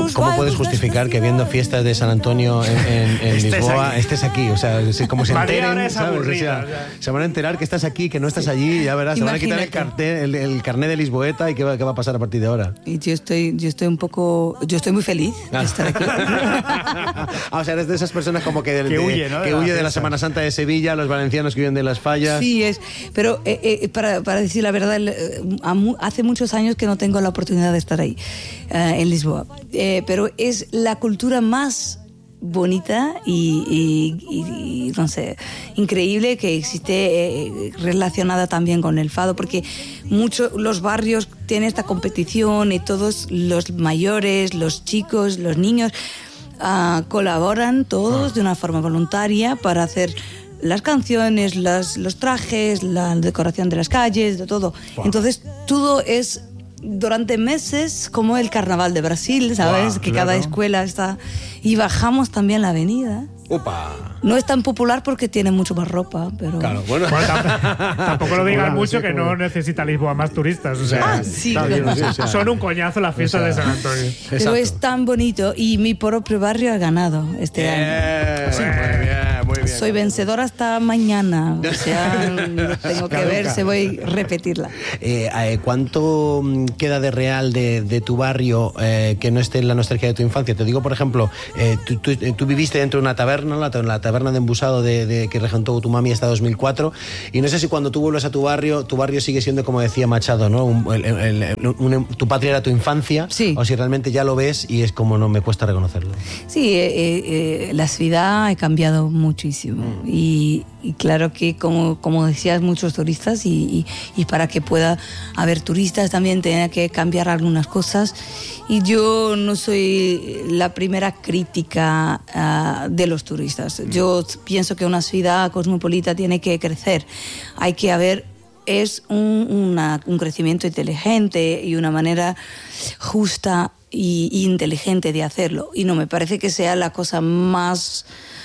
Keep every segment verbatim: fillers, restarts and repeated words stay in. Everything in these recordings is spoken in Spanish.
¿Cómo, cómo puedes justificar que viendo fiestas de San Antonio en, en, en Lisboa aquí. estés aquí? O sea, como se enteren, ¿sabes? O sea, se van a enterar que estás aquí, que no estás allí, ya verás, Imagínate. se van a quitar el, cartel, el, el carnet de lisboeta y qué va, qué va a pasar a partir de ahora. Y yo estoy, yo estoy un poco, yo estoy muy feliz de estar aquí. ah, o sea, eres de esas personas como que, de, que huye, ¿no? que de huye la de la Semana Santa de Sevilla, los valencianos que huyen de las fallas. Sí, es, pero eh, eh, para, para decir la verdad, hace muchos años que no tengo la oportunidad de estar ahí, uh, en Lisboa, eh, pero es la cultura más bonita y, y, y, y no sé, increíble que existe, eh, relacionada también con el fado, porque muchos los barrios tienen esta competición y todos los mayores, los chicos, los niños uh, colaboran todos de una forma voluntaria para hacer las canciones, las, los trajes, la decoración de las calles, de todo. Wow. Entonces todo es durante meses como el carnaval de Brasil, ¿sabes? Wow, que claro. Cada escuela está... Y bajamos también la avenida. Upa. No es tan popular porque tiene mucho más ropa, pero... Claro, bueno. bueno tamp- tampoco lo digan mucho, que no necesita Lisboa más turistas. O sea, ah, sí, claro. bien, sí, son un coñazo las fiestas o sea, de San Antonio. Pero exacto. Es tan bonito y mi propio barrio ha ganado este bien, año. Sí, muy bien, muy bien. Soy vencedora hasta mañana. O sea, tengo que ver si voy a repetirla. Eh, eh, ¿Cuánto queda de real de, de tu barrio eh, que no esté en la nostalgia de tu infancia? Te digo, por ejemplo, eh, tú, tú, tú viviste dentro de una taberna, la, la taberna de Embusado de, de, que regentó tu mami hasta dos mil cuatro, y no sé si cuando tú vuelves a tu barrio, tu barrio sigue siendo, como decía Machado, ¿no? Un, el, el, el, un, tu patria era tu infancia, sí. O si realmente ya lo ves y es como no me cuesta reconocerlo. Sí, eh, eh, la ciudad ha cambiado muchísimo mm. y, y claro que como, como decías, muchos turistas y, y, y para que pueda haber turistas también tiene que cambiar algunas cosas, y yo no soy la primera crítica uh, de los turistas. Yo pienso que una ciudad cosmopolita tiene que crecer, hay que haber es un, una, un crecimiento inteligente y una manera justa y, y inteligente de hacerlo, y no me parece que sea la cosa más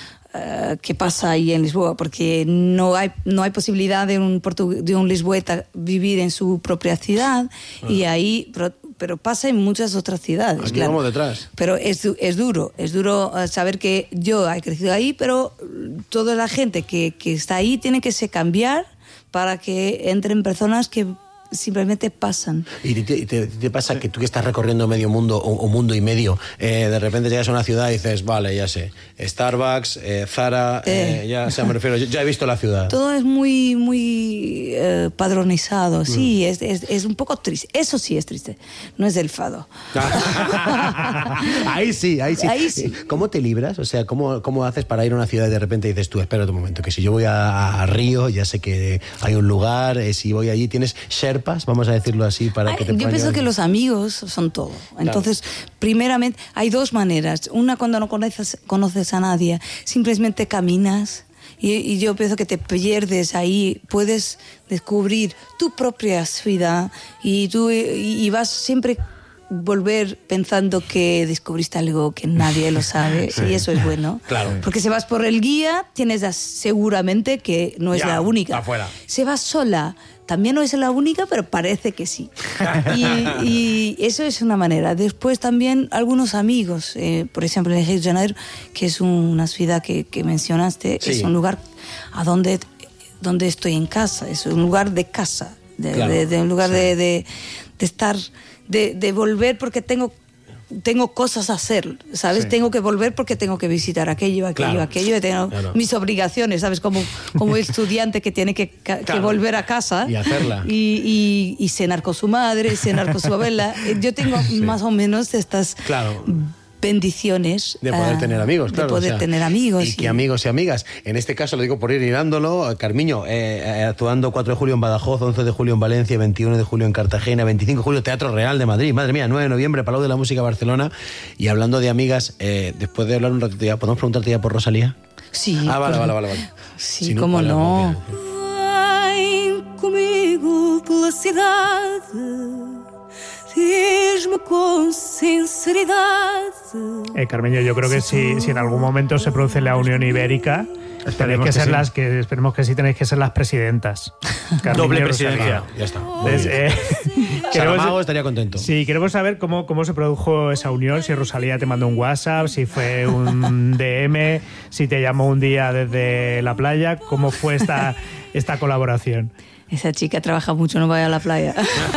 uh, que pasa ahí en Lisboa, porque no hay, no hay posibilidad de un, portu- de un lisboeta vivir en su propia ciudad, ah. y ahí... Pero, pero pasa en muchas otras ciudades. Aquí claro. vamos detrás. Pero es, es duro, es duro saber que yo he crecido ahí, pero toda la gente que, que está ahí tiene que se cambiar para que entren personas que simplemente pasan. ¿Y te, te, te pasa que tú que estás recorriendo medio mundo o, o mundo y medio, eh, de repente llegas a una ciudad y dices, vale, ya sé, Starbucks, eh, Zara, eh. Eh, ya o sea, me refiero, ya he visto la ciudad? Todo es muy, muy eh, padronizado, sí, mm. es, es, es un poco triste. Eso sí es triste, no es del fado. ahí sí, ahí sí. Ahí sí. ¿Cómo te libras? O sea, ¿cómo, cómo haces para ir a una ciudad y de repente dices tú, espérate un momento, que si yo voy a, a Río, ya sé que hay un lugar, eh, si voy allí, tienes Sherpa, vamos a decirlo así, para Ay, que te yo pienso llevar... que los amigos son todo. Entonces, claro. Primeramente, hay dos maneras. Una, cuando no conoces, conoces a nadie, simplemente caminas, y, y yo pienso que te pierdes ahí, puedes descubrir tu propia ciudad, y tú y, y vas siempre volver pensando que descubriste algo que nadie lo sabe, sí. Y eso es bueno. Claro. Porque si vas por el guía, tienes seguramente que no es ya, la única. Afuera. Si vas sola, también no es la única, pero parece que sí. y, y eso es una manera. Después también algunos amigos, eh, por ejemplo en Río de Janeiro, que es una ciudad que, que mencionaste, sí. Es un lugar a donde, donde estoy en casa, es un lugar de casa, de, claro. de, de un lugar sí. de, de, de estar, de, de volver porque tengo... tengo cosas a hacer, ¿sabes? Sí. Tengo que volver porque tengo que visitar aquello, aquello, claro. aquello, tengo claro. mis obligaciones, ¿sabes? Como, como estudiante que tiene que, que claro. volver a casa y hacerla. Y, y, y cenar con su madre, cenar con su abuela. Yo tengo sí. más o menos estas... Claro. bendiciones de poder uh, tener amigos, claro, de poder o sea, tener amigos y y... que amigos y amigas, en este caso lo digo por ir hilándolo, Carmiño, eh, eh, actuando cuatro de julio en Badajoz, once de julio en Valencia, veintiuno de julio en Cartagena, veinticinco de julio Teatro Real de Madrid, madre mía, nueve de noviembre Palau de la Música Barcelona. Y hablando de amigas, eh, después de hablar un ratito ya, ¿podemos preguntarte ya por Rosalía? Sí. Ah, vale, por... vale, vale, vale. Sí, si no, cómo no. Vem comigo pela cidade, diz-me con sinceridad. Eh, Carmeño, yo creo que si, si en algún momento se produce la Unión Ibérica, tenéis que, que ser sí. las que esperemos que sí tenéis que ser las presidentas. Doble presidencia. Ya está. Entonces, eh, Saramago estaría contento. Sí, queremos saber cómo, cómo se produjo esa unión, si Rosalía te mandó un WhatsApp, si fue un D M, si te llamó un día desde la playa, cómo fue esta, esta colaboración. Esa chica trabaja mucho, no vaya a la playa.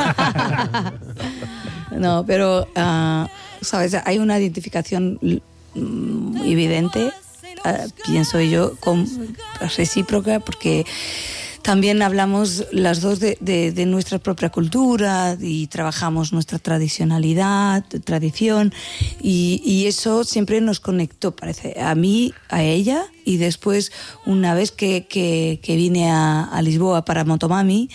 No, pero, uh, ¿sabes? Hay una identificación evidente, uh, pienso yo, con, recíproca, porque también hablamos las dos de, de, de nuestra propia cultura y trabajamos nuestra tradicionalidad, tradición, y, y eso siempre nos conectó, parece, a mí, a ella, y después, una vez que, que, que vine a, a Lisboa para Motomami,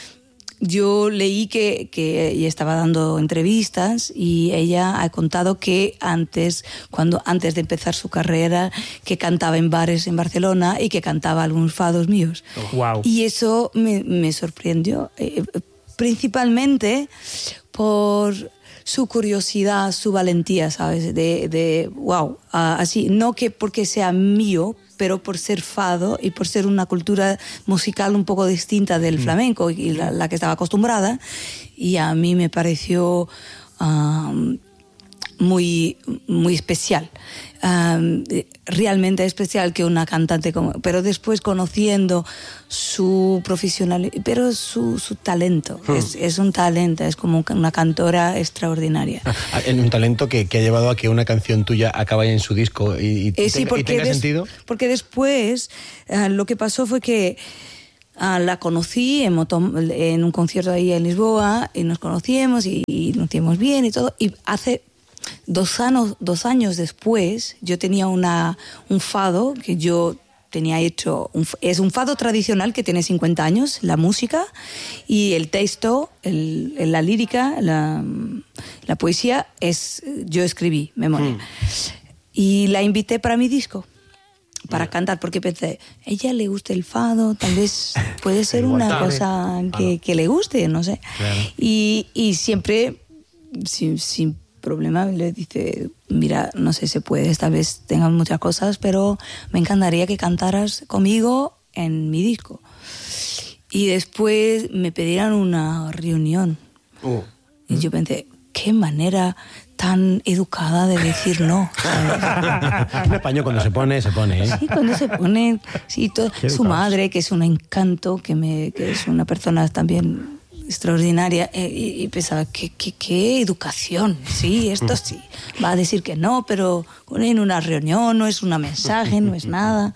yo leí que, que ella estaba dando entrevistas y ella ha contado que antes, cuando, antes de empezar su carrera, que cantaba en bares en Barcelona y que cantaba algunos fados míos. Oh, wow. Y eso me, me sorprendió, eh, principalmente por su curiosidad, su valentía, ¿sabes? De, de wow, así, no que porque sea mío, pero por ser fado y por ser una cultura musical un poco distinta del flamenco y la, la que estaba acostumbrada, y a mí me pareció um, muy, muy especial, um, realmente especial que una cantante como, pero después conociendo su profesionalidad, pero su, su talento, hmm. es, es un talento, es como una cantora extraordinaria. Ah, un talento que, que ha llevado a que una canción tuya acabe en su disco y, y, eh, sí, tenga, y tenga des, sentido. Porque después uh, lo que pasó fue que Uh, la conocí en, moto, en un concierto ahí en Lisboa y nos conocíamos y, y nos hicimos bien y todo, y hace dos años, dos años después yo tenía una, un fado que yo tenía hecho, un, es un fado tradicional que tiene cincuenta años, la música y el texto, el, la lírica, la, la poesía, es yo escribí, memoria. Mm. Y la invité para mi disco, para cantar, porque pensé, ella le gusta el fado, tal vez puede ser una cosa que, que le guste, no sé. Claro. Y, y siempre, sin, sin problema, le dice, mira, no sé si puedes, tal vez tengas muchas cosas, pero me encantaría que cantaras conmigo en mi disco. Y después me pidieron una reunión. Uh. Y yo pensé, qué manera tan educada de decir no. Un español cuando se pone, se pone, ¿eh? Sí, cuando se pone. Sí, todo, su madre, que es un encanto, que, me, que es una persona también extraordinaria, eh, y, y pensaba, ¿qué, qué, qué educación? Sí, esto sí. Va a decir que no, pero en una reunión no es un mensaje, no es nada.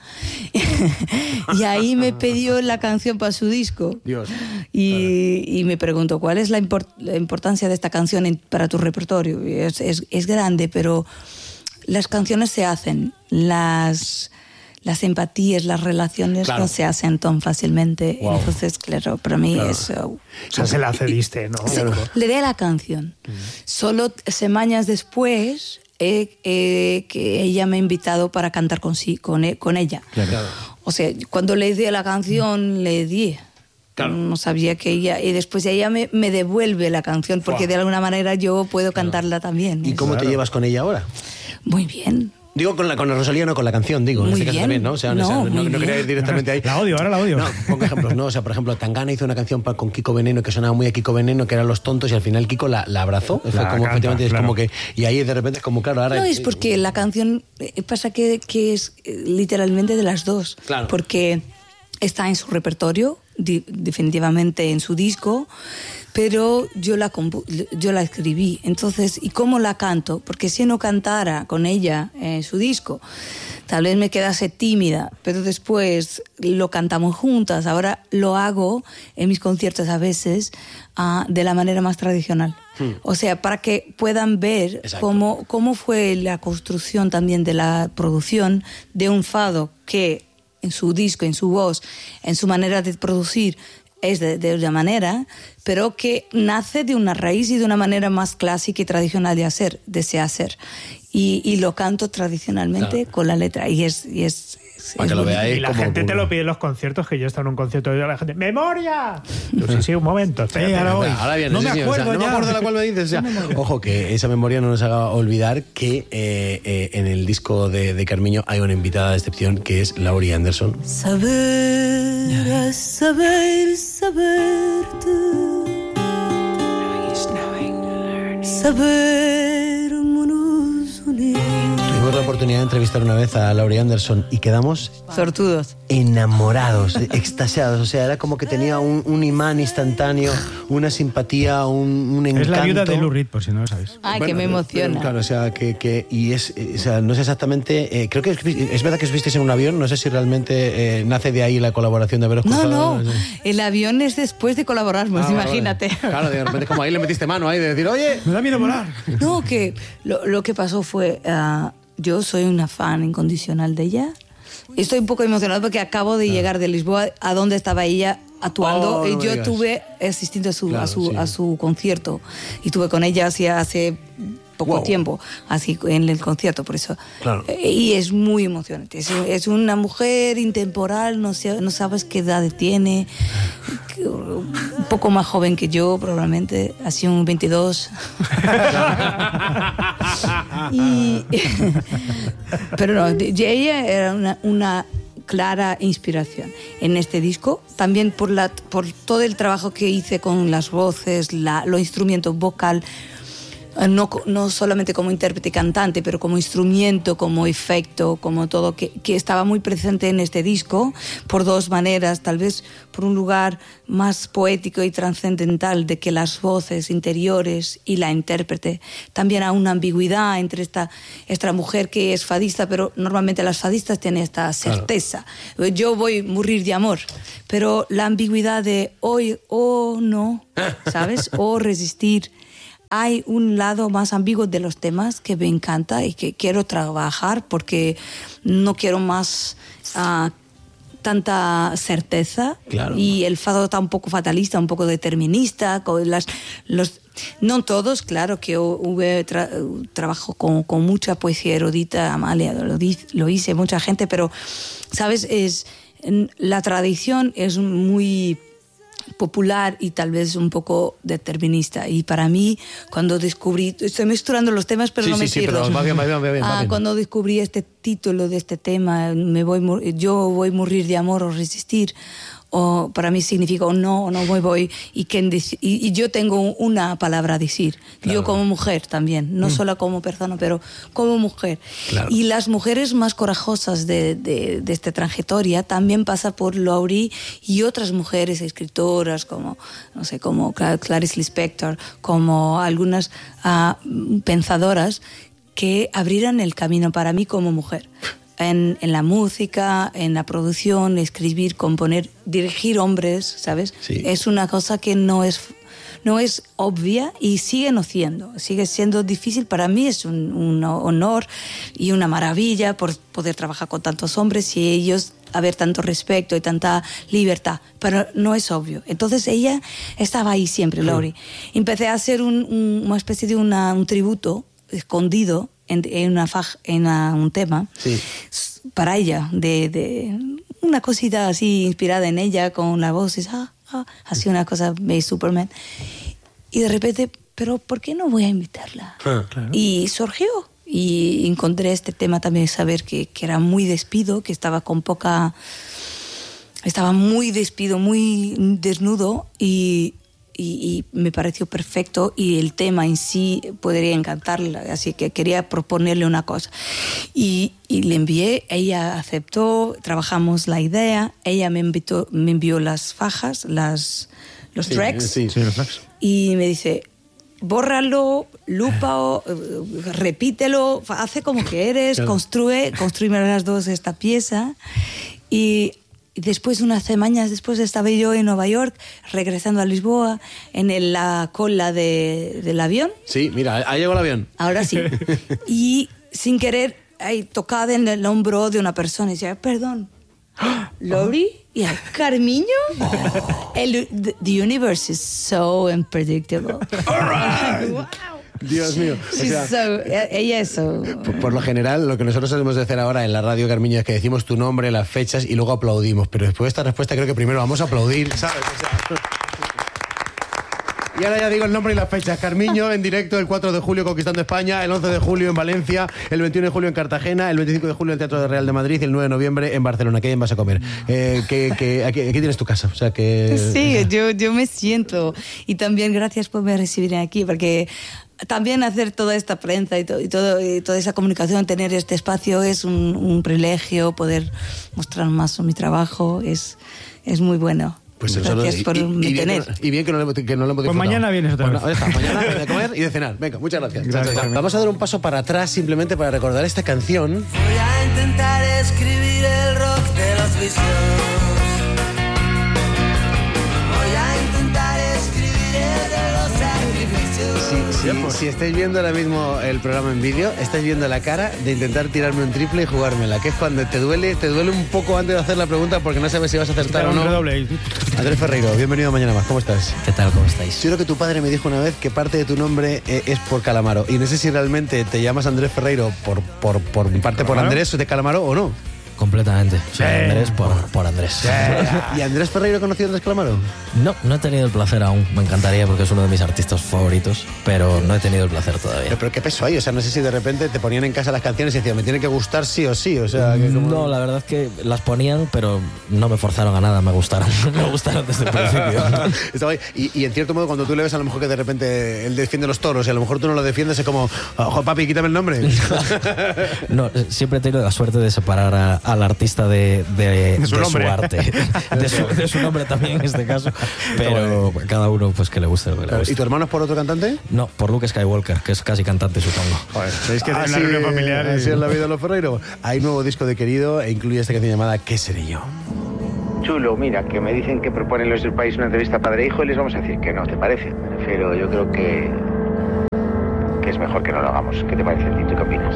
Y ahí me pidió la canción para su disco. Dios. Y, y me preguntó, ¿cuál es la, import, la importancia de esta canción en, para tu repertorio? Es, es, es grande, pero las canciones se hacen, las... las empatías, las relaciones, claro, no se hacen tan fácilmente. Wow. Entonces, claro, para mí claro. es... Uh, o sea, se la cediste, ¿no? Sí, le di la canción. Mm. Solo semanas después eh, eh, que ella me ha invitado para cantar con, sí, con, con ella. Claro. O sea, cuando le di la canción, mm. le di. Claro. No sabía que ella... Y después ella me, me devuelve la canción, porque wow. de alguna manera yo puedo claro. cantarla también. ¿Y cómo claro. te llevas con ella ahora? Muy bien. Digo con la, con la Rosalía, no con la canción, digo. Muy en este caso bien. también, ¿no? O sea, no, no, no, no quería ir directamente ahí. La odio, ahora la odio. No, pongo ejemplos, ¿no? O sea, por ejemplo, Tangana hizo una canción pa, con Kiko Veneno que sonaba muy a Kiko Veneno, que eran Los Tontos, y al final Kiko la, la abrazó. La Fue como, canta, efectivamente, es claro. como que... Y ahí de repente es como, claro, ahora... No, es porque la canción pasa que, que es literalmente de las dos. Claro. Porque está en su repertorio, di, definitivamente en su disco, pero yo la, yo la escribí. Entonces, ¿y cómo la canto? Porque si no cantara con ella en su disco, tal vez me quedase tímida, pero después lo cantamos juntas. Ahora lo hago en mis conciertos a veces uh, de la manera más tradicional. Hmm. O sea, para que puedan ver cómo, cómo fue la construcción también de la producción de un fado que en su disco, en su voz, en su manera de producir, es de, de una manera, pero que nace de una raíz y de una manera más clásica y tradicional de hacer, de se hacer. Y, y lo canto tradicionalmente claro. con la letra. Y es, y es Para que lo veáis. Y la como, gente como... te lo pide en los conciertos, que yo he estado en un concierto y la gente, ¡memoria! Yo, sí, sí, un momento. Sí, ahora voy. Ahora viene, no sí, me sí, acuerdo o sea, no ya. me acuerdo de la cual me dices. O sea, ojo, que esa memoria no nos haga olvidar que eh, eh, en el disco de, de Carmiño hay una invitada de excepción que es Laurie Anderson. Saber, saber, saberte. Sabernos unir. Tuvimos la oportunidad de entrevistar una vez a Laurie Anderson y quedamos Sortudos. enamorados, extasiados. O sea, era como que tenía un, un imán instantáneo, una simpatía, un, un encanto. Es la viuda de Lou Reed, por si no lo sabéis. Ay, Bueno, que me emociona. pero, claro, o sea, que, que y es, o sea, no sé exactamente, eh, creo que es, es verdad que os visteis en un avión, no sé si realmente eh, nace de ahí la colaboración de haberos No, cruzado. no, sé. el avión es después de colaborar, pues Ah, vale, imagínate. vale. Claro, de repente como ahí le metiste mano ahí de decir, oye, Me da miedo volar. No, que lo, lo que pasó fue, uh, yo soy una fan incondicional de ella. Estoy un poco emocionada porque acabo de llegar de Lisboa a donde estaba ella actuando Oh, no y me yo digas. tuve asistiendo a su, Claro, a su, sí. a su concierto y estuve con ella hace, hace poco Wow. tiempo, así en el concierto, por eso. Claro. Eh, Y es muy emocionante. Es, es una mujer intemporal, no, sé, no sabes qué edad tiene, que- un poco más joven que yo, probablemente, así un veintidós. Y, pero no, de- de ella era una, una clara inspiración en este disco, también por, la, por todo el trabajo que hice con las voces, la, los instrumentos vocal, eh, no, co- no solamente como intérprete y cantante, pero como instrumento, como efecto, como todo, que, que estaba muy presente en este disco, por dos maneras, tal vez por un lugar más poético y trascendental de que las voces interiores y la intérprete. También hay una ambigüedad entre esta, esta mujer que es fadista, pero normalmente las fadistas tienen esta certeza. Yo voy a morir de amor, pero la ambigüedad de hoy o no, ¿sabes? O resistir. Hay un lado más ambiguo de los temas que me encanta y que quiero trabajar porque no quiero más ah, tanta certeza. Claro. Y el fado está un poco fatalista, un poco determinista. Con las, los, no todos, claro, que hubo tra, trabajo con, con mucha poesía erudita, Amalia, lo, di, lo hice, mucha gente, pero, ¿sabes? Es, la tradición es muy popular y tal vez un poco determinista. Y para mí, cuando descubrí... Estoy mezclando los temas, pero sí, no me sí, sí, pierdo. pero va bien, va bien, va bien, va Ah, bien. cuando descubrí este título de este tema, me voy, mor- yo voy a morir de amor o resistir, o para mí significa o no, o no voy, voy. Y, que, y, y yo tengo una palabra a decir. Claro. Yo como mujer también, no mm. solo como persona, pero como mujer. Claro. Y las mujeres más corajosas de, de, de esta trayectoria también pasa por Laurie y otras mujeres escritoras como, no sé, como Clarice Lispector, como algunas uh, pensadoras que abrieran el camino para mí como mujer. En, en la música, en la producción, escribir, componer, dirigir hombres, ¿sabes? Sí. Es una cosa que no es, no es obvia y sigue no siendo. Sigue siendo difícil. Para mí es un, un honor y una maravilla por poder trabajar con tantos hombres y ellos haber tanto respeto y tanta libertad, pero no es obvio. Entonces ella estaba ahí siempre, Laurie. Empecé a hacer un, un, una especie de una, un tributo escondido en, en, una faj, en una, un tema sí. para ella, de, de una cosita así inspirada en ella, con la voz, ah, ah, así una cosa de Superman. Y de repente, pero ¿por qué no voy a invitarla? Ah, claro. Y surgió. Y encontré este tema también, saber que, que era muy despido, que estaba con poca... Estaba muy despido, muy desnudo y... Y, y me pareció perfecto y el tema en sí podría encantarla, así que quería proponerle una cosa. Y, y le envié, ella aceptó, trabajamos la idea, ella me, invitó, me envió las fajas, las, los sí, tracks, sí, sí, los tracks, y me dice, bórralo, lúpalo, repítelo, hace como que eres, claro. construye, construime las dos esta pieza. Y después, unas semanas después, estaba yo en Nueva York, regresando a Lisboa, en el, la cola de, del avión. Sí, mira, ahí llegó el avión. Ahora sí. Y sin querer, ahí, tocada en el hombro de una persona, y decía, perdón, Laurie, y a Carmiño. Oh. El, the, the universe is so unpredictable. All right. Wow. Dios mío. O sea, so, ella es so. por, por lo general, lo que nosotros solemos hacer ahora en la radio, Carmiño, es que decimos tu nombre, las fechas y luego aplaudimos. Pero después de esta respuesta creo que primero vamos a aplaudir, ¿sabes? O sea... Y ahora ya digo el nombre y las fechas. Carmiño en directo el cuatro de julio conquistando España, el once de julio en Valencia, el veintiuno de julio en Cartagena, el veinticinco de julio en el Teatro de Real de Madrid y el nueve de noviembre en Barcelona. ¿Qué vas a comer? Eh, ¿qué, qué, aquí, aquí tienes tu casa? O sea, que... Sí, yo, yo me siento. Y también gracias por me recibir aquí, porque... También hacer toda esta prensa y, to, y, todo, y toda esa comunicación, tener este espacio es un, un privilegio, poder mostrar más mi trabajo es, es muy bueno. Pues gracias solo, por y, me y, tener. Bien que, y bien que no lo, que no lo hemos disfrutado. Pues mañana vienes otra vez. Bueno, está, mañana de comer y de cenar. Venga, muchas gracias. Gracias, chao, chao. Vamos a dar un paso para atrás simplemente para recordar esta canción. Voy a intentar escribir el rock de los vicios. Voy a intentar escribir el de los sacrificios. Si, si, si estáis viendo ahora mismo el programa en vídeo, estáis viendo la cara de intentar tirarme un triple y jugármela, que es cuando te duele, te duele un poco antes de hacer la pregunta porque no sabes si vas a acertar o no. Andrés Ferreiro, bienvenido a Mañana Más, ¿cómo estás? ¿Qué tal? ¿Cómo estáis? Yo creo que tu padre me dijo una vez que parte de tu nombre eh, es por Calamaro, y no sé si realmente te llamas Andrés Ferreiro por, por, por parte por Andrés de Calamaro o no. Completamente. O sea, Sí. Andrés por, por Andrés. ¿Y Andrés Ferreiro conocido a Andrés Calamaro? No, no he tenido el placer aún. Me encantaría porque es uno de mis artistas favoritos, pero no he tenido el placer todavía. Pero, pero qué peso hay, o sea, no sé si de repente te ponían en casa las canciones y decían, me tiene que gustar sí o sí, o sea... Que como... No, la verdad es que las ponían, pero no me forzaron a nada, me gustaron. Me gustaron desde el principio. Estaba ahí. Y, y en cierto modo, cuando tú le ves a lo mejor que de repente él defiende los toros y a lo mejor tú no lo defiendes, es como, ojo papi, quítame el nombre. No, siempre he tenido la suerte de separar a- al artista de, de, De su de nombre. arte. De su, de su nombre también en este caso. Pero cada uno pues que le guste lo que le Claro, guste. ¿y tu hermano es por otro cantante? No, por Luke Skywalker, que es casi cantante, supongo. Joder, ¿sabéis que Ah, en la reunión familiar y- así es la vida de los Ferreiro? Hay nuevo disco de Querido e incluye esta canción llamada ¿Qué seré yo? Chulo, mira, que me dicen que proponen los del país una entrevista padre-hijo y les vamos a decir que no, ¿te parece? Me refiero, yo creo que, que es mejor que no lo hagamos. ¿Qué te parece, Tito? ¿Qué opinas?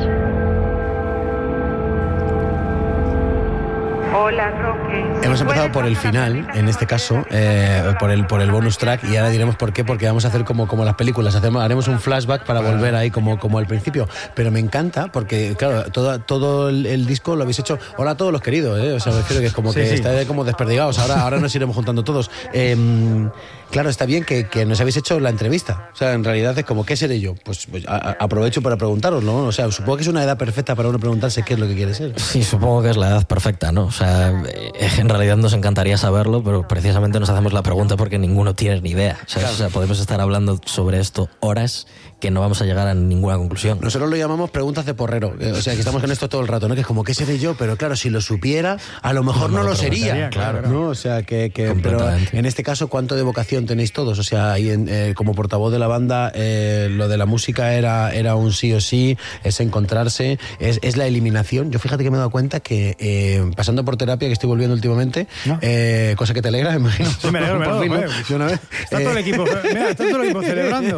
Hola, Roque. Hemos empezado por el final, en este caso, eh, por el por el bonus track, y ahora diremos por qué, porque vamos a hacer como, como las películas, hacemos, haremos un flashback para volver ahí como, como al principio. Pero me encanta, porque claro, todo, todo el, el disco lo habéis hecho, hola a todos los queridos, ¿eh? O sea, me refiero que es como Sí, que sí. está como desperdigados, ahora, ahora nos iremos juntando todos. Eh, claro, está bien que, que nos habéis hecho la entrevista, o sea, en realidad es como, ¿qué seré yo? Pues, pues a, a, aprovecho para preguntaros, ¿no? O sea, supongo que es una edad perfecta para uno preguntarse qué es lo que quiere ser. Sí, supongo que es la edad perfecta, ¿no? O sea, eh, en realidad nos encantaría saberlo, pero precisamente nos hacemos la pregunta porque ninguno tiene ni idea. O sea, Claro. o sea, podemos estar hablando sobre esto horas que no vamos a llegar a ninguna conclusión. Nosotros lo llamamos preguntas de porrero, eh, o sea, que estamos con esto todo el rato, ¿no? Que es como, ¿qué seré yo? Pero claro, si lo supiera, a lo mejor no, No me lo lo sería. preguntaría, claro. ¿No? O sea, que... que pero Completamente. en este caso, ¿cuánto de vocación tenéis todos? O sea, ahí en, eh, como portavoz de la banda, eh, lo de la música era, era un sí o sí, es encontrarse, es, es la eliminación. Yo fíjate que me he dado cuenta que eh, pasando por terapia, que estoy volviendo últimamente, ¿No? eh, cosa que te alegra, me imagino. Sí, me alegro, me Por alegro, fin, ¿no? joder. De una vez. Está todo el Eh, equipo, mira, está todo el equipo celebrando.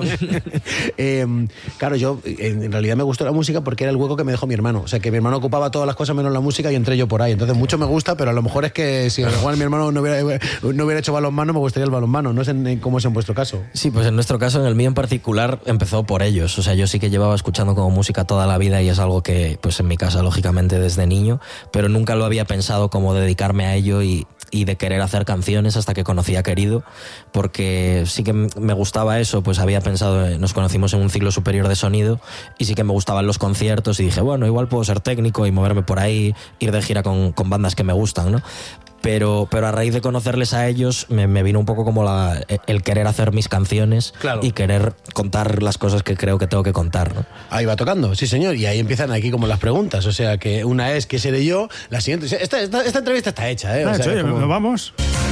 eh, claro, yo en, en realidad me gustó la música porque era el hueco que me dejó mi hermano. O sea, que mi hermano ocupaba todas las cosas menos la música y entré yo por ahí. Entonces, mucho me gusta, pero a lo mejor es que si igual mi hermano no hubiera, no hubiera hecho balonmano, me gustaría el balonmano. No sé en- en cómo es en vuestro caso. Sí, pues en nuestro caso, en el mío en particular, empezó por ellos. O sea, yo sí que llevaba escuchando como música toda la vida y es algo que, pues en mi casa, lógicamente, desde niño, pero nunca lo había pensado como dedicarme a ello y, y de querer hacer canciones hasta que conocí a Querido, porque sí que me gustaba eso, pues había pensado, eh, nos conocimos en un ciclo superior de sonido y sí que me gustaban los conciertos y dije, bueno, igual puedo ser técnico y moverme por ahí, ir de gira con, con bandas que me gustan, ¿no? Pero, pero a raíz de conocerles a ellos me, me vino un poco como la, el querer hacer mis canciones Claro. y querer contar las cosas que creo que tengo que contar, ¿no? Ahí va tocando, sí señor. Y ahí empiezan aquí como las preguntas. O sea, que una es ¿qué seré yo? La siguiente... Esta, esta, esta entrevista está hecha, ¿eh? O Ah, sea, oye, como- nos vamos.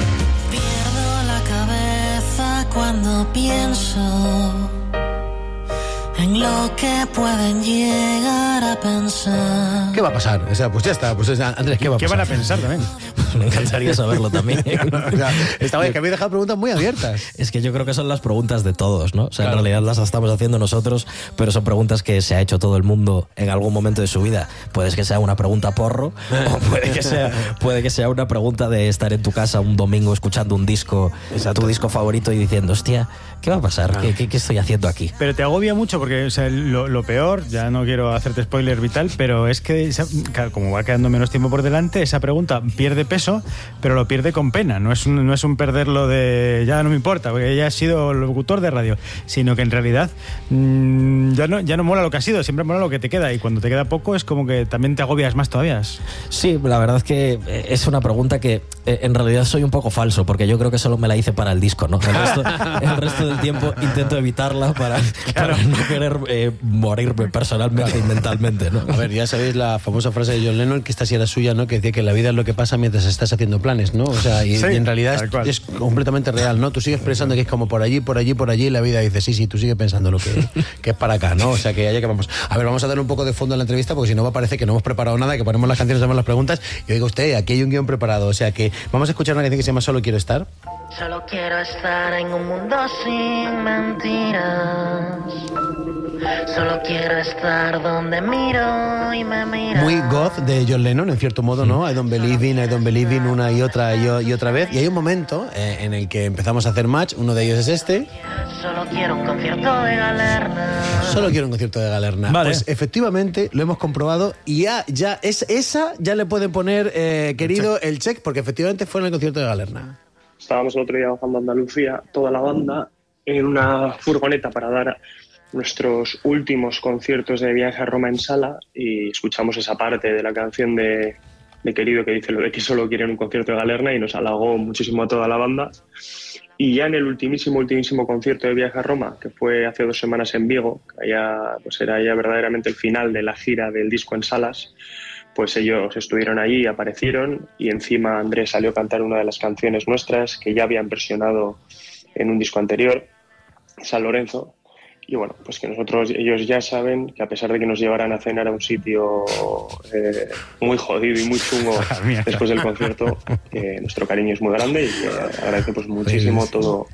Pierdo la cabeza cuando pienso en lo que pueden llegar a pensar. ¿Qué va a pasar? O sea, pues ya está. Pues, Andrés, ¿qué va a ¿Qué pasar? van a pensar también? me encantaría saberlo también. O sea, está bien, que habéis dejado preguntas muy abiertas. Es que yo creo que son las preguntas de todos, ¿no? O sea, Claro. en realidad las estamos haciendo nosotros, pero son preguntas que se ha hecho todo el mundo en algún momento de su vida. Puede que sea una pregunta porro, o puede que sea, puede que sea una pregunta de estar en tu casa un domingo escuchando un disco, tu disco favorito y diciendo, hostia, ¿qué va a pasar? ¿Qué, qué, qué estoy haciendo aquí? Pero te agobia mucho porque, o sea, lo, lo peor, ya no quiero hacerte spoiler vital, pero es que esa- claro, como va quedando menos tiempo por delante, esa pregunta pierde peso, pero lo pierde con pena. No es un, no es un perderlo de ya no me importa, porque ya has sido locutor de radio, sino que en realidad mmm, ya no ya no mola lo que has sido, siempre mola lo que te queda, y cuando te queda poco es como que también te agobias más todavía. Sí, la verdad es que es una pregunta que eh, en realidad soy un poco falso, porque yo creo que solo me la hice para el disco, ¿no? El resto, el resto del tiempo intento evitarla para, para no querer eh, morirme personalmente y mentalmente, ¿no? A ver, ya sabéis la famosa frase de John Lennon, que esta sí era suya, ¿no? Que decía que la vida es lo que pasa mientras estás haciendo planes, ¿no? O sea, y, Sí, y en realidad tal cual. es, es completamente real, ¿no? Tú sigues pensando que es como por allí, por allí, por allí, y la vida dice, sí, sí, tú sigues pensando lo que, que es para acá, ¿no? O sea, que allá que vamos. A ver, vamos a darle un poco de fondo a la entrevista, porque si no va a parecer que no hemos preparado nada, que ponemos las canciones, hacemos las preguntas, y oiga usted, aquí hay un guión preparado. O sea, que vamos a escuchar una canción que se llama Solo quiero estar. Solo quiero estar en un mundo sin mentiras. Solo quiero estar donde miro y me mira. Muy goth de John Lennon, en cierto modo, ¿no? I don't believe in, I don't believe in, una y otra y, o- y otra vez. Y hay un momento eh, en el que empezamos a hacer match, uno de ellos es este. Solo quiero un concierto de Galerna. Solo quiero un concierto de Galerna. Vale. Pues efectivamente lo hemos comprobado y ya, ya es, esa ya le pueden poner, eh, querido, el check, porque efectivamente fue en el concierto de Galerna. Estábamos el otro día bajando a Andalucía, toda la banda, en una furgoneta para dar nuestros últimos conciertos de Viaje a Roma en sala, y escuchamos esa parte de la canción de, de Querido que dice lo de que solo quieren un concierto de Galerna, y nos halagó muchísimo a toda la banda. Y ya en el ultimísimo, ultimísimo concierto de Viaje a Roma, que fue hace dos semanas en Vigo, que allá, pues era ya verdaderamente el final de la gira del disco en salas, pues ellos estuvieron allí, aparecieron, y encima Andrés salió a cantar una de las canciones nuestras que ya habían versionado en un disco anterior, San Lorenzo. Y bueno, pues que nosotros, ellos ya saben que a pesar de que nos llevaran a cenar a un sitio eh, muy jodido y muy chungo Mierda. después del concierto, que nuestro cariño es muy grande y que agradece pues muchísimo todo,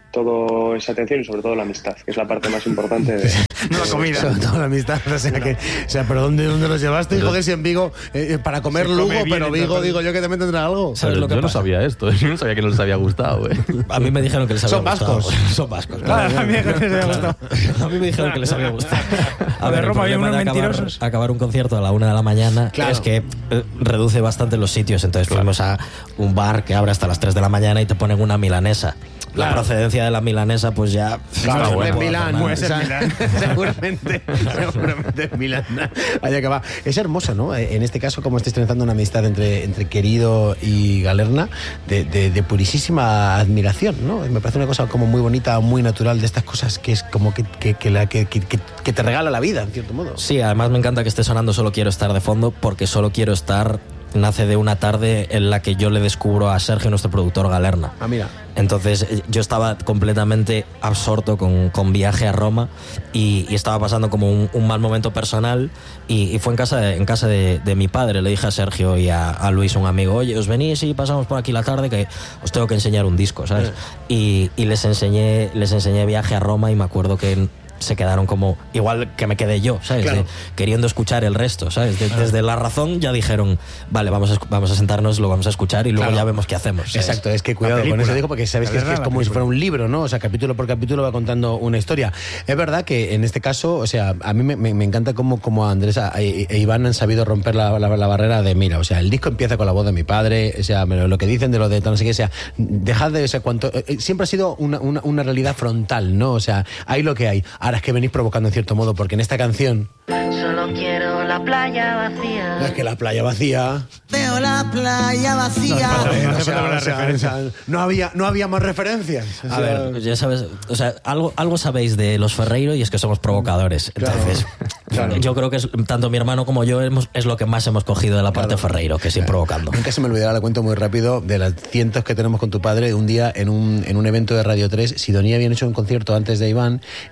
todo esa atención y sobre todo la amistad, que es la parte más importante de... No la comida. Sobre todo la amistad. O sea, que, o sea, ¿pero dónde, dónde los llevaste? Joder, si en Vigo, eh, para comer Se come Lugo, bien, pero Vigo, entonces. digo yo que también tendrá algo. ¿Sabes Pero lo que yo no pasa? sabía esto, yo no sabía que no les había gustado, ¿eh? A mí me dijeron que les había Son gustado. vascos. Son vascos. Ah, a mí me había gustado. A mí me dijeron que les había gustado. A De ver, el Roma había problema unos de acabar, mentirosos. acabar un concierto a la una de la mañana Claro. es que eh, reduce bastante los sitios. Entonces fuimos a un bar que abre hasta las tres de la mañana y te ponen una milanesa. La Claro. procedencia de la milanesa, pues ya... Claro, no en puedo Milán, hacer nada. o sea, seguramente, seguramente en Milán. Allá que va. Es hermoso, ¿no? En este caso, como estáis trenzando una amistad entre, entre Querido y Galerna, de, de, de purísima admiración, ¿no? Me parece una cosa como muy bonita, muy natural, de estas cosas que es como que, que, que, la, que, que, que te regala la vida, en cierto modo. Sí, además me encanta que esté sonando Solo quiero estar de fondo, porque Solo quiero estar nace de una tarde en la que yo le descubro a Sergio, nuestro productor, Galerna. Ah, mira. Entonces eh, yo estaba completamente absorto con, con Viaje a Roma y, y estaba pasando como un, un mal momento personal y, y fue en casa, de, en casa de, de mi padre. Le dije a Sergio y a, a Luis, un amigo, oye, os venís y pasamos por aquí la tarde que os tengo que enseñar un disco, ¿sabes? Y, y les enseñé, les enseñé Viaje a Roma y me acuerdo que se quedaron como igual que me quedé yo, ¿sabes? Claro. De- queriendo escuchar el resto, ¿sabes? De- desde La Razón ya dijeron, vale, vamos a, escu- vamos a sentarnos, lo vamos a escuchar y luego Claro. ya vemos qué hacemos, ¿sabes? Exacto, es que cuidado La con película. eso digo, porque sabes que es, que es La como si película. fuera un libro, ¿no? O sea, capítulo por capítulo va contando una historia. Es verdad que en este caso, o sea, a mí me, me- me encanta cómo, cómo Andrés e, e Iván han sabido romper la, la- la barrera de, mira, o sea, el disco empieza con la voz de mi padre, o sea, me- lo que dicen de lo de tal, no sé qué, o sea, dejad de, o sea, cuanto, eh, siempre ha sido una, una, una realidad frontal, ¿no? O sea, hay lo que hay. Ahora es que venís provocando en cierto modo, porque en esta canción, Solo quiero la playa vacía. es que la playa vacía. Veo la playa vacía. Joder, no o hace sea, falta la o sea, referencia. o sea, no había, no había más referencias. O A sea, ver, pues ya sabes, o sea, algo, algo sabéis de los Ferreiro y es que somos provocadores. Entonces, claro. yo creo que es, tanto mi hermano como yo hemos, es lo que más hemos cogido de la parte Ferreiro, que es ir provocando. Nunca se me olvidará, le cuento muy rápido, de las cientos que tenemos con tu padre. Un día en un, en un evento de Radio tres, Sidonia habían hecho un concierto antes de Iván eh,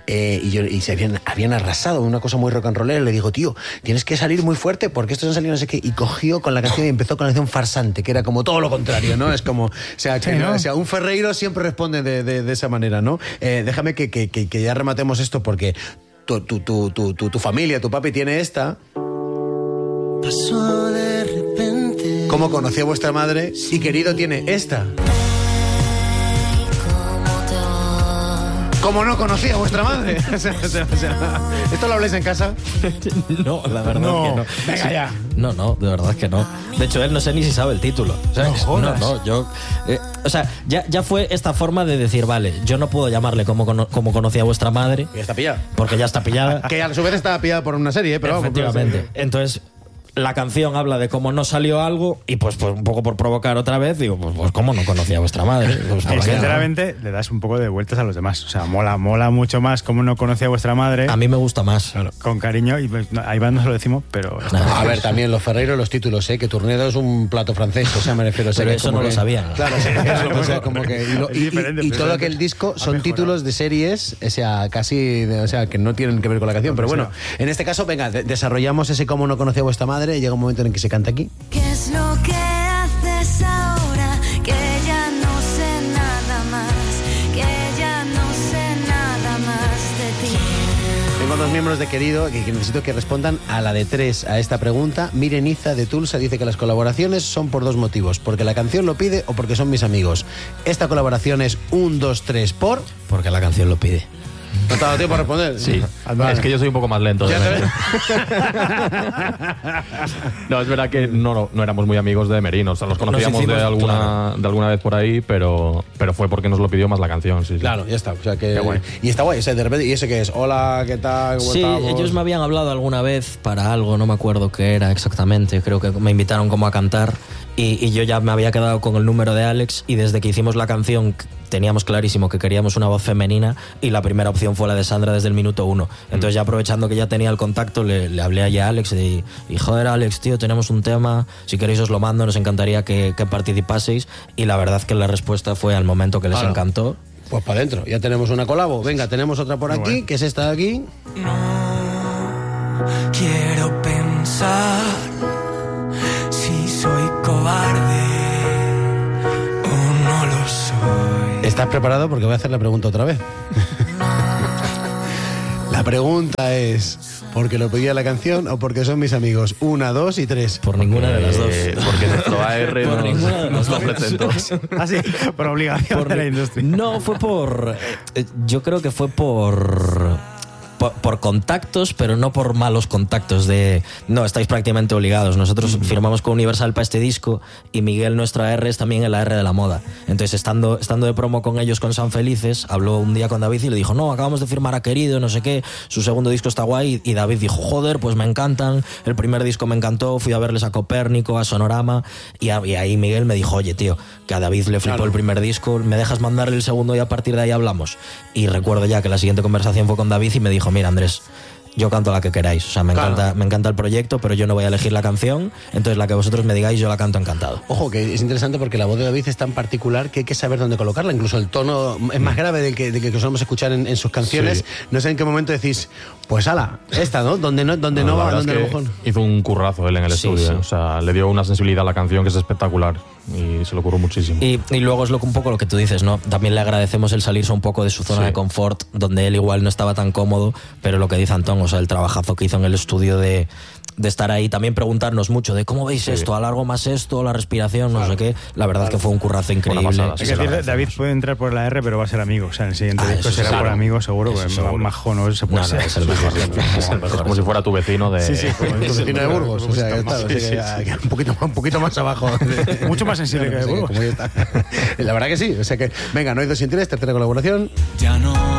y, yo, y se habían, habían arrasado, una cosa muy rock and rollera. Le digo, tío, tienes que salir muy fuerte porque estos han salido no sé qué. Y cogió con la canción y empezó con la canción farsante, que era como todo lo contrario, ¿no? Es como, o sea, que, sí, ¿no? O sea, un Ferreiro siempre responde de, de, de esa manera, ¿no? Eh, déjame que, que, que, que ya rematemos esto porque tu, tu, tu, tu, tu, tu familia, tu papi tiene esta. Pasó de repente. ¿Cómo conocí a vuestra madre? Y querido tiene esta. ¿Cómo no conocía a vuestra madre? O sea, o sea, o sea, ¿esto lo habláis en casa? No, la verdad no. es que no. Venga Sí. ya. No, no, de verdad es que no. De hecho, él no sé ni si sabe el título. O sea, No jodas. no, no, yo... eh, o sea, ya, ya fue esta forma de decir, vale, yo no puedo llamarle como, cono- como conocí a vuestra madre. Ya está pillada. Porque ya está pillada. Que a su vez está pillada por una serie, ¿eh? Pero vamos, efectivamente. Entonces, la canción habla de cómo no salió algo y pues, pues un poco por provocar otra vez, digo, pues, pues cómo no conocía a vuestra madre. Pues, Y ¿por qué no? sinceramente le das un poco de vueltas a los demás. O sea, mola, mola mucho más cómo no conocía a vuestra madre. A mí me gusta más. Claro, con cariño, y pues, no, ahí va, no se lo decimos, pero... A ver, también los Ferreiro, los títulos, ¿eh? Que Turnedo es un plato francés, o sea, me refiero... O sea, Pero que eso como no lo que- sabían. Claro, sí, eso, o sea, como que... Y, lo- Es y- y- diferente, y pero todo es- aquel disco ha son mejorado. títulos de series, o sea, casi... de- o sea, que no tienen que ver con la canción, pero bueno, en este caso, venga, de- desarrollamos ese cómo no conocía a vuestra madre y llega un momento en el que se canta aquí. ¿Qué es lo que haces ahora? Que ya no sé nada más, que ya no sé nada más de ti. Tengo dos miembros de Querido que, que necesito que respondan a la de tres a esta pregunta. Miren Iza de Tulsa dice que las colaboraciones son por dos motivos, porque la canción lo pide o porque son mis amigos. Esta colaboración es un, dos, tres por... Porque la canción lo pide. ¿No te ha dado tiempo a responder? Sí, Vale. es que yo soy un poco más lento. Ya de te verdad. No, es verdad que no, no, no éramos muy amigos de Merino. O sea, los conocíamos hicimos, de, alguna, claro. de alguna vez por ahí, pero, pero fue porque nos lo pidió más la canción. Sí, sí. Claro, ya está. O sea que... Qué guay. Y está guay, o sea, de repente, ¿y eso qué es? Hola, ¿qué tal? ¿Cómo Sí, estamos? ellos me habían hablado alguna vez para algo, no me acuerdo qué era exactamente, creo que me invitaron como a cantar y, y yo ya me había quedado con el número de Alex y desde que hicimos la canción teníamos clarísimo que queríamos una voz femenina y la primera opción fue la de Sandra desde el minuto uno. Entonces ya aprovechando que ya tenía el contacto le, le hablé allá a Alex y, y joder Alex, tío, tenemos un tema, si queréis os lo mando, nos encantaría que, que participaseis y la verdad que la respuesta fue al momento que les Claro. encantó. Pues para adentro, ya tenemos una colabo. Venga, tenemos otra por Muy aquí, bueno. que es esta de aquí. Quiero pensar si soy cobarde o no lo soy. ¿Estás preparado? Porque voy a hacer la pregunta otra vez. La pregunta es, ¿porque lo pedía la canción o porque son mis amigos? Una, dos y tres. Por ninguna de las dos. Eh, porque nuestro A R Por nos, ninguna de nos las lo dos. presentó. Ah, sí, por obligación Por de la mi- industria. No, fue por... eh, Yo creo que fue por... Por, por contactos, pero no por malos contactos de... No, estáis prácticamente obligados. Nosotros firmamos con Universal para este disco y Miguel, nuestro A R, es también el A R de la moda. Entonces, estando, estando de promo con ellos con San Felices, habló un día con David y le dijo, no, acabamos de firmar a Querido, no sé qué, su segundo disco está guay. Y David dijo, joder, pues me encantan, el primer disco me encantó, fui a verles a Copérnico, a Sonorama, y, a- y ahí Miguel me dijo, oye, tío, que a David le flipó Claro. el primer disco, ¿me dejas mandarle el segundo y a partir de ahí hablamos? Y recuerdo ya que la siguiente conversación fue con David y me dijo, mira Andrés, yo canto la que queráis, o sea, me, Claro. encanta, me encanta el proyecto, pero yo no voy a elegir la canción, entonces la que vosotros me digáis yo la canto encantado. Ojo, que es interesante porque la voz de David es tan particular que hay que saber dónde colocarla. Incluso el tono es más grave del que, del que solemos escuchar en, en sus canciones. Sí. No sé en qué momento decís, pues ala, esta, ¿no? Donde no, donde no, la va, verdad es donde a lo que mejor... hizo un currazo él en el Sí, estudio. sí. ¿eh? O sea, le dio una sensibilidad a la canción que es espectacular y se lo ocurrió muchísimo. Y, y luego es lo, un poco lo que tú dices, ¿no? También le agradecemos el salirse un poco de su zona Sí. de confort, donde él igual no estaba tan cómodo, pero lo que dice Antón, o sea, el trabajazo que hizo en el estudio de, de estar ahí, también preguntarnos mucho de cómo veis Sí. esto, alargo más esto, la respiración, no sé qué. La verdad es que fue un currazo increíble. pasada, Hay sí, que se lo decir, agradecemos. David puede entrar por la R, pero va a ser amigo. O sea, en el siguiente Ah, disco eso será seguro. por amigo, seguro. Eso Porque seguro. majo no se puede No, no, ser. es el mejor. Es el Es mejor. como si fuera tu vecino de... Sí, sí, como Tu vecino de Burgos, o sea, que está, o sea, que- Sí, sí, que un, poquito, un poquito más abajo. Mucho más sensible que de O sea, Burgos. como ya está. La verdad que sí, o sea que, venga, no hay dos sin tres, tercera colaboración. Ya no